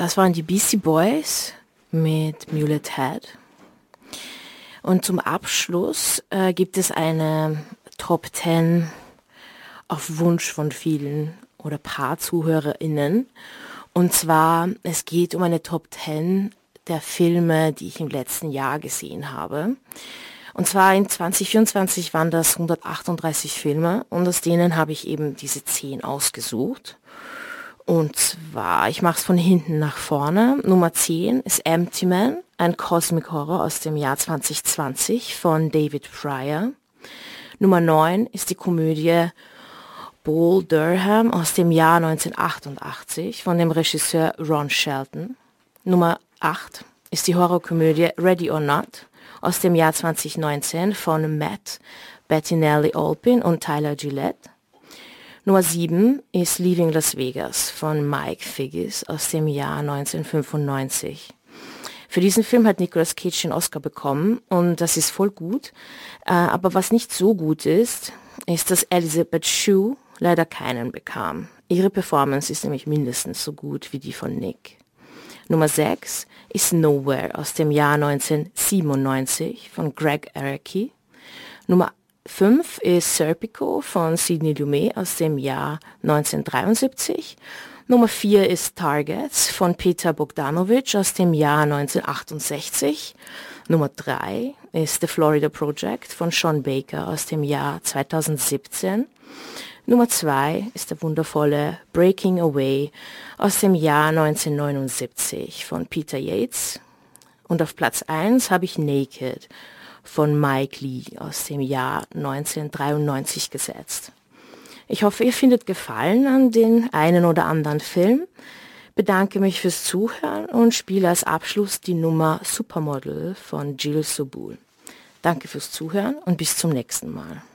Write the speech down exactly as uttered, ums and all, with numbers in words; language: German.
Das waren die Beastie Boys mit Mulet Head. Und zum Abschluss äh, gibt es eine Top zehn auf Wunsch von vielen oder paar ZuhörerInnen. Und zwar, es geht um eine Top zehn der Filme, die ich im letzten Jahr gesehen habe. Und zwar in zwanzig vierundzwanzig waren das hundertachtunddreißig Filme und aus denen habe ich eben diese zehn ausgesucht. Und zwar, ich mache es von hinten nach vorne. Nummer zehn ist Empty Man, ein Cosmic Horror aus dem Jahr zwanzig zwanzig von David Fryer. Nummer neun ist die Komödie Bull Durham aus dem Jahr neunzehnhundertachtundachtzig von dem Regisseur Ron Shelton. Nummer acht ist die Horrorkomödie Ready or Not aus dem Jahr zwanzig neunzehn von Matt Bettinelli-Olpin und Tyler Gillette. Nummer sieben ist Leaving Las Vegas von Mike Figgis aus dem Jahr neunzehnhundertfünfundneunzig. Für diesen Film hat Nicolas Cage den Oscar bekommen und das ist voll gut. Äh, aber was nicht so gut ist, ist, dass Elizabeth Shue leider keinen bekam. Ihre Performance ist nämlich mindestens so gut wie die von Nick. Nummer sechs ist Nowhere aus dem Jahr neunzehnhundertsiebenundneunzig von Greg Araki. Nummer fünf ist Serpico von Sidney Lumet aus dem Jahr neunzehnhundertdreiundsiebzig. Nummer vier ist Targets von Peter Bogdanovich aus dem Jahr neunzehnhundertachtundsechzig. Nummer drei ist The Florida Project von Sean Baker aus dem Jahr zweitausendsiebzehn. Nummer zwei ist der wundervolle Breaking Away aus dem Jahr neunzehnhundertneunundsiebzig von Peter Yates. Und auf Platz eins habe ich Naked von Mike Lee aus dem Jahr neunzehnhundertdreiundneunzig gesetzt. Ich hoffe, ihr findet Gefallen an den einen oder anderen Film. Bedanke mich fürs Zuhören und spiele als Abschluss die Nummer Supermodel von Gilles Sobul. Danke fürs Zuhören und bis zum nächsten Mal.